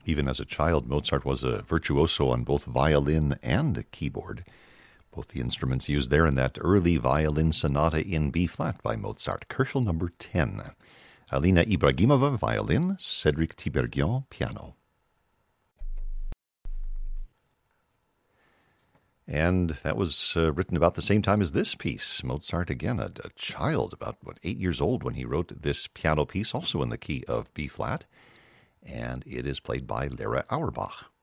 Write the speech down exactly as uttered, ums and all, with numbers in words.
Even as a child, Mozart was a virtuoso on both violin and keyboard. Both the instruments used there in that early violin sonata in B-flat by Mozart, Koelschel number ten. Alina Ibragimova, violin, Cedric Tiberghien, piano. And that was uh, written about the same time as this piece. Mozart, again, a, a child, about, what, eight years old when he wrote this piano piece, also in the key of B-flat. And it is played by Lara Auerbach.